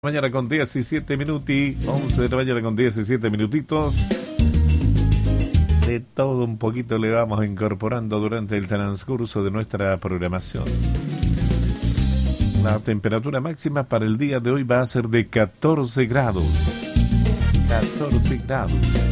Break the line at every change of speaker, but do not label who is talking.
Mañana con 17 minuti, 11 de la mañana con 17 minutitos. De todo un poquito le vamos incorporando durante el transcurso de nuestra programación. La temperatura máxima para el día de hoy va a ser de 14 grados. 14 grados.